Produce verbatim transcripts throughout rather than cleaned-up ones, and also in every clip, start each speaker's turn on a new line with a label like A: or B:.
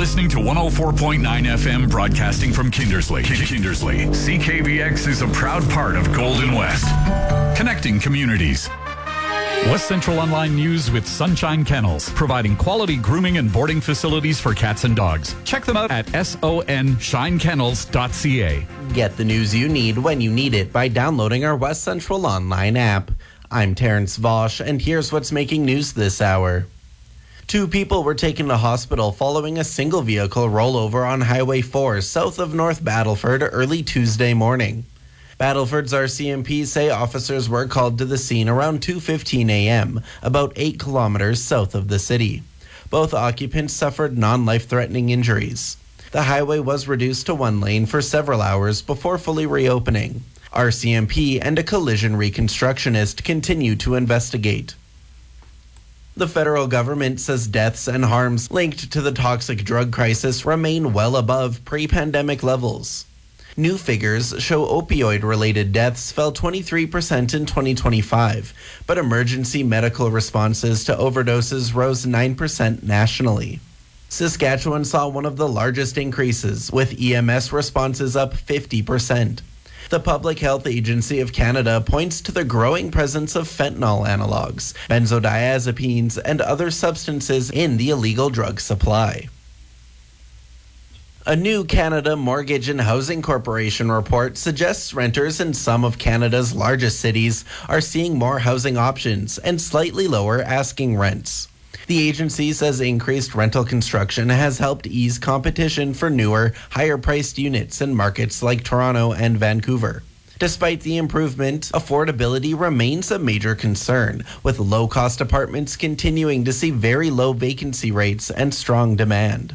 A: listening to one oh four point nine F M, broadcasting from Kindersley. Kindersley. C K V X is a proud part of Golden West, connecting communities. West Central Online News with Sunshine Kennels, providing quality grooming and boarding facilities for cats and dogs. Check them out at son shine kennels dot c a.
B: Get the news you need when you need it by downloading our West Central Online app. I'm Terrence Vosch, and here's what's making news this hour. Two people were taken to hospital following a single vehicle rollover on Highway four south of North Battleford early Tuesday morning. Battleford's R C M P say officers were called to the scene around two fifteen a.m., about eight kilometers south of the city. Both occupants suffered non-life-threatening injuries. The highway was reduced to one lane for several hours before fully reopening. R C M P and a collision reconstructionist continue to investigate. The federal government says deaths and harms linked to the toxic drug crisis remain well above pre-pandemic levels. New figures show opioid-related deaths fell twenty-three percent in twenty twenty-five, but emergency medical responses to overdoses rose nine percent nationally. Saskatchewan saw one of the largest increases, with E M S responses up fifty percent. The Public Health Agency of Canada points to the growing presence of fentanyl analogs, benzodiazepines, and other substances in the illegal drug supply. A new Canada Mortgage and Housing Corporation report suggests renters in some of Canada's largest cities are seeing more housing options and slightly lower asking rents. The agency says increased rental construction has helped ease competition for newer, higher-priced units in markets like Toronto and Vancouver. Despite the improvement, affordability remains a major concern, with low-cost apartments continuing to see very low vacancy rates and strong demand.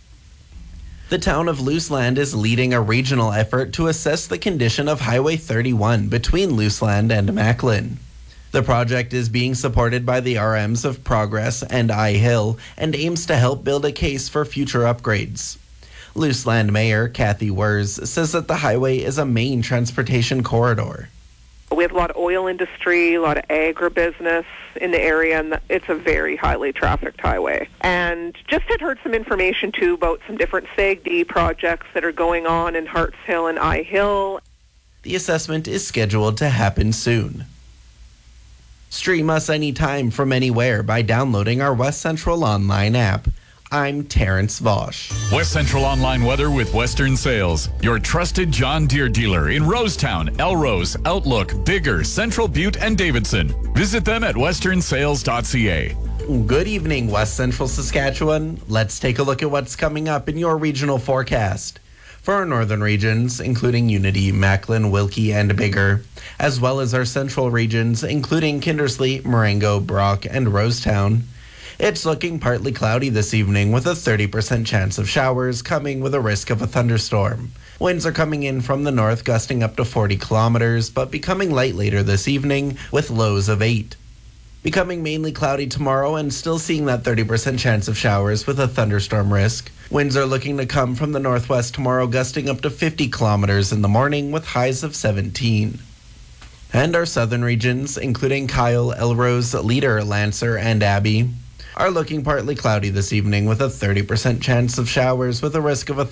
B: The town of Luseland is leading a regional effort to assess the condition of Highway thirty-one between Luseland and Macklin. The project is being supported by the R Ms of Progress and I-Hill and aims to help build a case for future upgrades. Luseland Mayor Kathy Wers says that the highway is a main transportation corridor.
C: We have a lot of oil industry, a lot of agribusiness in the area, and it's a very highly trafficked highway. And just had heard some information, too, about some different S A G D projects that are going on in Harts Hill and I-Hill.
B: The assessment is scheduled to happen soon. Stream us anytime from anywhere by downloading our West Central Online app. I'm Terrence Vosch.
A: West Central Online weather with Western Sales, your trusted John Deere dealer in Rosetown, Elrose, Outlook, Bigger, Central Butte, and Davidson. Visit them at western sales dot c a.
B: Good evening, West Central Saskatchewan. Let's take a look at what's coming up in your regional forecast. For our northern regions, including Unity, Macklin, Wilkie, and Bigger, as well as our central regions, including Kindersley, Marengo, Brock, and Rosetown, it's looking partly cloudy this evening with a thirty percent chance of showers coming with a risk of a thunderstorm. Winds are coming in from the north, gusting up to forty kilometers, but becoming light later this evening with lows of eight. Becoming mainly cloudy tomorrow and still seeing that thirty percent chance of showers with a thunderstorm risk. Winds are looking to come from the northwest tomorrow, gusting up to fifty kilometers in the morning with highs of seventeen. And our southern regions, including Kyle, Elrose, Leader, Lancer, and Abbey, are looking partly cloudy this evening with a thirty percent chance of showers with a risk of a